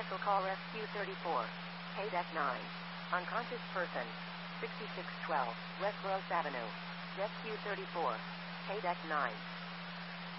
Special call Rescue 34. Deck 9. Unconscious person. 6612 West Gross Avenue. Rescue 34. Deck 9.